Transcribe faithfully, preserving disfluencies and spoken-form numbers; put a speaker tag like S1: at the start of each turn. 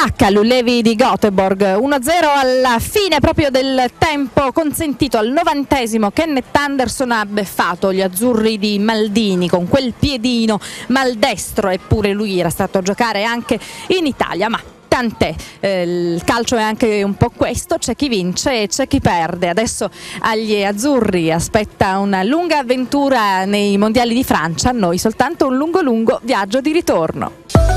S1: Attacca l'Ulevi di Göteborg, uno a zero alla fine proprio del tempo consentito. Al novantesimo Kenneth Anderson ha beffato gli azzurri di Maldini con quel piedino maldestro, eppure lui era stato a giocare anche in Italia, ma tant'è, eh, il calcio è anche un po' questo, c'è chi vince e c'è chi perde. Adesso agli azzurri aspetta una lunga avventura nei mondiali di Francia, a noi soltanto un lungo lungo viaggio di ritorno.